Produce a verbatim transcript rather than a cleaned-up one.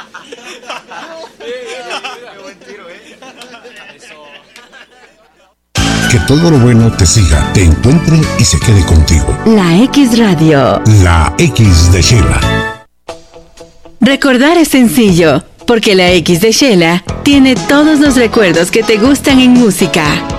Que todo lo bueno te siga, te encuentre y se quede contigo. La X Radio. La X de Shela. Recordar es sencillo, porque la X de Shela tiene todos los recuerdos que te gustan en música.